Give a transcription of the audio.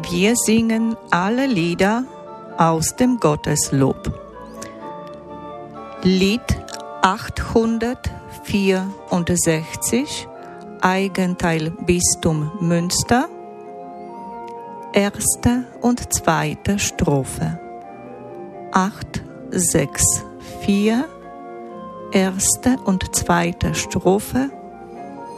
Wir singen alle Lieder aus dem Gotteslob. Lied 864, Eigenteil Bistum Münster, erste und zweite Strophe. 8, 6, 4, erste und zweite Strophe,